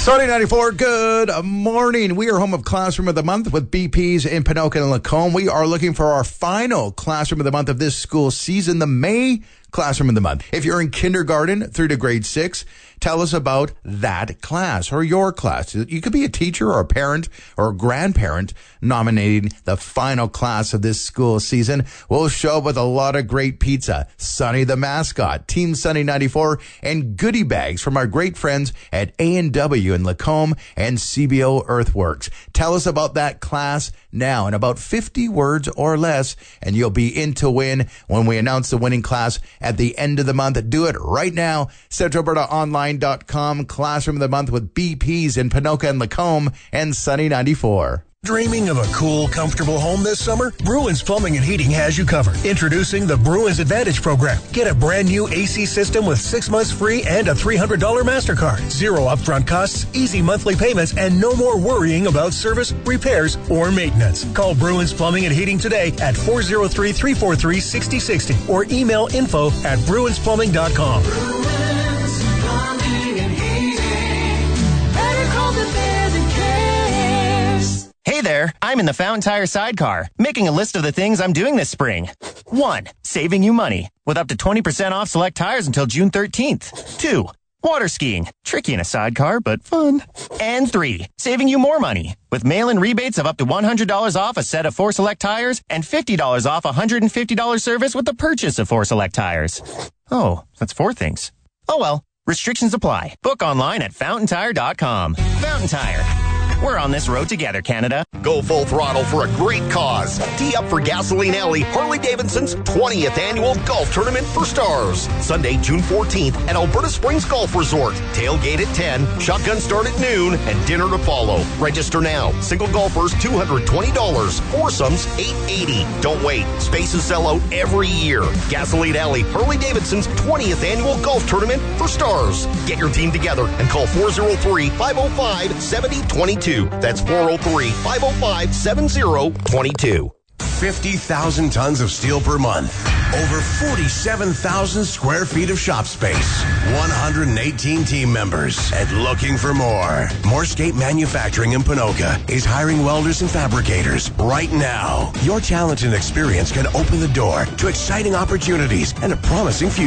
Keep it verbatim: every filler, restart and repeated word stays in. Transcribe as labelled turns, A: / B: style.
A: Sunny ninety-four, good morning. We are home of Classroom of the Month with B Ps in Ponoka and Lacombe. We are looking for our final Classroom of the Month of this school season, the May Classroom of the Month. If you're in kindergarten through to grade six, tell us about that class or your class. You could be a teacher or a parent or a grandparent nominating the final class of this school season. We'll show up with a lot of great pizza, Sunny the mascot, Team Sunny ninety-four, and goodie bags from our great friends at A and W in Lacombe and C B O Earthworks. Tell us about that class now in about fifty words or less, and you'll be in to win when we announce the winning class at the end of the month. Do it right now. Central Alberta Online dot com, Classroom of the Month with B Ps in Ponoka and Lacombe and Sunny ninety-four.
B: Dreaming of a cool, comfortable home this summer? Bruins Plumbing and Heating has you covered. Introducing the Bruins Advantage Program. Get a brand new A C system with six months free and a three hundred dollars MasterCard. Zero upfront costs, easy monthly payments, and no more worrying about service, repairs, or maintenance. Call Bruins Plumbing and Heating today at four oh three, three four three, six oh six oh or email info at bruins plumbing dot com.
C: Bruins Plumbing and Heating. Better call the bear than cares.
D: Hey there, I'm in the Fountain Tire sidecar, making a list of the things I'm doing this spring. One, saving you money, with up to twenty percent off select tires until June thirteenth. Two, water skiing, tricky in a sidecar, but fun. And three, saving you more money, with mail-in rebates of up to one hundred dollars off a set of four select tires and fifty dollars off a one hundred fifty dollars service with the purchase of four select tires. Oh, that's four things. Oh well, restrictions apply. Book online at fountain tire dot com. Fountain Tire. We're on this road together, Canada.
E: Go full throttle for a great cause. Tee up for Gasoline Alley, Harley-Davidson's twentieth annual golf tournament for stars. Sunday, June fourteenth at Alberta Springs Golf Resort. Tailgate at ten, shotgun start at noon, and dinner to follow. Register now. Single golfers, two hundred twenty dollars. Foursomes, eight hundred eighty dollars. Don't wait. Spaces sell out every year. Gasoline Alley, Harley-Davidson's twentieth annual golf tournament for stars. Get your team together and call four oh three, five oh five, seven oh two two. That's four oh three, five oh five, seven oh two two.
F: fifty thousand tons of steel per month. Over forty-seven thousand square feet of shop space. one hundred eighteen team members. And looking for more. Moorescape Manufacturing in Ponoka is hiring welders and fabricators right now. Your talent and experience can open the door to exciting opportunities and a promising future.